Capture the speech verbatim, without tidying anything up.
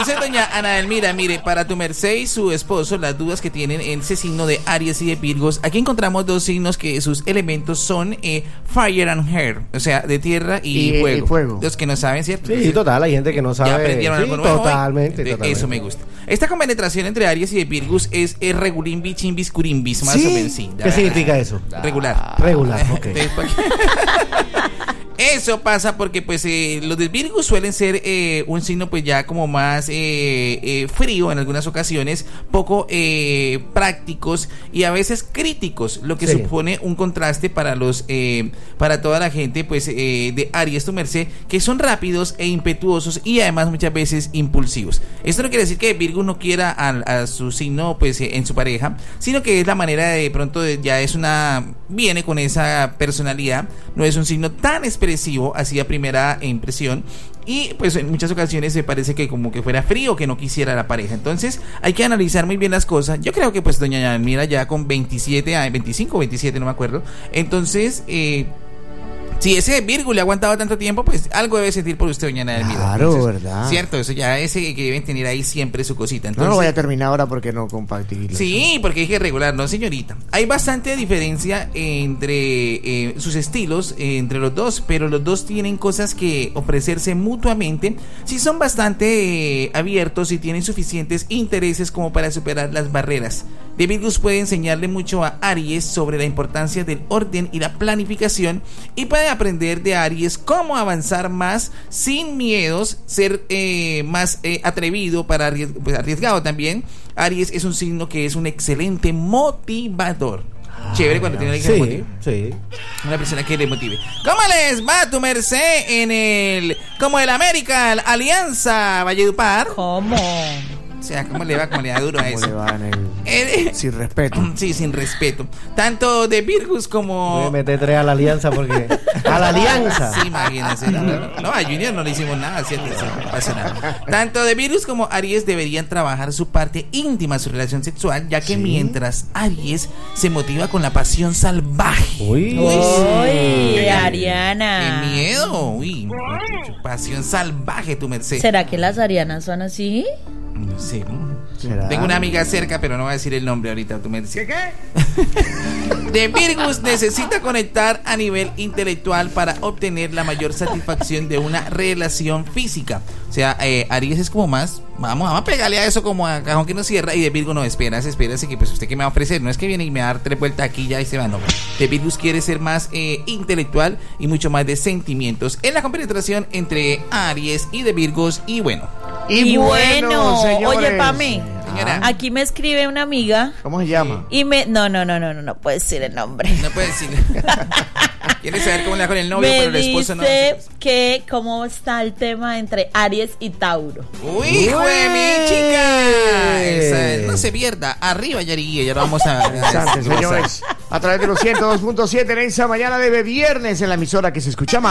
Entonces, doña Ana Elmira, mire, para tu merced y su esposo, las dudas que tienen en ese signo de Aries y de Virgos, aquí encontramos dos signos que sus elementos son eh, fire and air, o sea, de tierra y, y fuego. y fuego. Los que no saben, ¿cierto? Sí, sí, total, hay gente que no sabe. Ya aprendieron sí, algo nuevo. totalmente, De, totalmente. Eso me gusta. Esta compenetración entre Aries y de Virgos es, es regulimbi, chimbis, curimbis, más ¿Sí? o menos. Sí, ¿Qué significa eso? Regular. Regular, ok. Entonces, ¿para qué? Eso pasa porque pues eh, los de Virgo suelen ser eh, un signo pues ya como más eh, eh, frío en algunas ocasiones, poco eh, prácticos y a veces críticos, lo que sí. supone un contraste para los eh, para toda la gente pues eh, de Aries, tu merced, que son rápidos e impetuosos y además muchas veces impulsivos. Esto no quiere decir que Virgo no quiera a, a su signo pues eh, en su pareja, sino que es la manera de, de pronto de, ya es una viene con esa personalidad, no es un signo tan expresivo así a primera impresión y pues en muchas ocasiones se parece que como que fuera frío, que no quisiera la pareja. Entonces hay que analizar muy bien las cosas. Yo creo que pues doña Mira ya con veintisiete, veinticinco, veintisiete, no me acuerdo, entonces eh si ese Virgo le ha aguantado tanto tiempo, pues algo debe sentir por usted, doña Ana. Claro, entonces, ¿verdad? Cierto, eso ya ese que deben tener ahí siempre su cosita. Entonces, no lo voy a terminar ahora porque no compatible. Sí, porque hay que regular, no señorita. Hay bastante diferencia entre eh, sus estilos, eh, entre los dos, pero los dos tienen cosas que ofrecerse mutuamente. Si son bastante eh, abiertos y tienen suficientes intereses como para superar las barreras. De Virgos puede enseñarle mucho a Aries sobre la importancia del orden y la planificación y puede aprender de Aries cómo avanzar más sin miedos, ser eh, más eh, atrevido, para arries- pues arriesgado también. Aries es un signo que es un excelente motivador. Ah, Chévere cuando tiene alguien sí, motive. sí. Una persona que le motive. ¿Cómo les va tu merced en el como el América Alianza Valledupar? ¿Cómo? O sea, ¿cómo le va? ¿Cómo le da duro a eso? ¿Cómo le va en el... Eh, sin respeto. Sí, sin respeto. Tanto de Virgus como... Voy a meter tres a la alianza porque... ¡A la alianza! Sí, imagínense. No, no, no, a Junior no le hicimos nada, ¿cierto? Sí, no pasa nada. Tanto de Virgus como Aries deberían trabajar su parte íntima, su relación sexual, ya que ¿sí? mientras Aries se motiva con la pasión salvaje. ¡Uy! ¡Uy, Uy Ariana! ¡Qué miedo! ¡Uy! Pasión salvaje, tu merced. ¿Será que las arianas son así? No sé. ¿Será? Tengo una amiga cerca, pero no voy a decir el nombre ahorita. Tú me dices. ¿Qué qué? De Virgus necesita conectar a nivel intelectual para obtener la mayor satisfacción de una relación física. O sea, eh, Aries es como más, vamos, vamos a pegarle a eso como a cajón que no cierra. Y de Virgo no, esperas, esperas que pues usted que me va a ofrecer. No es que viene y me va a dar tres vueltas aquí ya y se va, no. De Virgus quiere ser más eh, intelectual y mucho más de sentimientos en la compenetración entre Aries y de Virgos. Y bueno. Y, y bueno, señores, oye, Pame, señora, aquí me escribe una amiga. ¿Cómo se llama? Y me, no, no, no, no, no, no puede decir el nombre. No puede decir. Quiere saber cómo le va con el novio, me pero el esposo no. Me dice que cómo está el tema entre Aries y Tauro. Uy, hijo de mi chica. Esa, no se pierda. Arriba, Yariguilla, ya lo vamos a ver. Señores, a través de los ciento dos punto siete en esa mañana de viernes en la emisora que se escucha más.